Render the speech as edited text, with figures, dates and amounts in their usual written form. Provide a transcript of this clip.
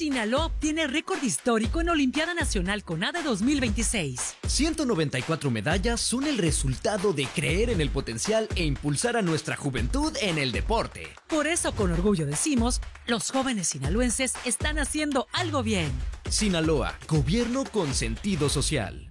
Sinaloa obtiene récord histórico en Olimpiada Nacional CONADE 2026. 194 medallas son el resultado de creer en el potencial e impulsar a nuestra juventud en el deporte. Por eso, con orgullo decimos, los jóvenes sinaloenses están haciendo algo bien. Sinaloa, gobierno con sentido social.